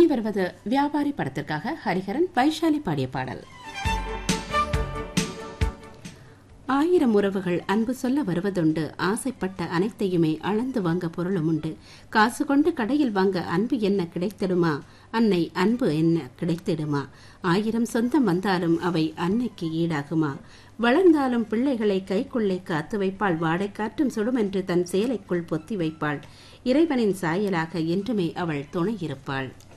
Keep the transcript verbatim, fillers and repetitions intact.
இனி வருவது வியாபாரி படத்திற்காக ஹரிஹரன் வைஷாலி பாடிய பாடல். ஆயிரம் உறவுகள் அன்பு சொல்ல வருவதுண்டு, ஆசைப்பட்ட அனைத்தையுமே அளந்து வாங்க பொருளும் உண்டு. காசு கொண்டு கடையில் வாங்க அன்பு என்ன கிடைத்திடுமா, அன்னை அன்பு என்ன கிடைத்திடுமா? ஆயிரம் சொந்தம் வந்தாலும் அவை அன்னைக்கு ஈடாகுமா? வளர்ந்தாலும் பிள்ளைகளை கைக்குள்ளே காத்து வைப்பாள், வாடை காற்றும் சுடுமென்று தன் சேலைக்குள் பொத்தி வைப்பாள். இறைவனின் சாயலாக என்றுமே அவள் துணை இருப்பாள்.